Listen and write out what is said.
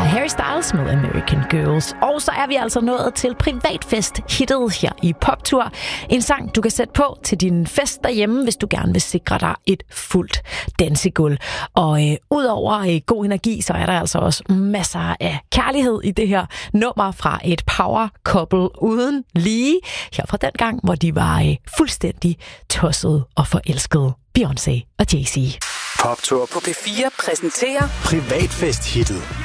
Harry Styles med American Girls. Og så er vi altså nået til privatfest-hittet her i Poptur. En sang, du kan sætte på til din fest derhjemme, hvis du gerne vil sikre dig et fuldt dansegulv. Og udover god energi, så er der altså også masser af kærlighed i det her nummer fra et power couple uden lige. Her fra den gang, hvor de var fuldstændig tossede og forelskede. Beyoncé og Jay-Z. Poptur på P4 præsenterer Privatfest-hittet.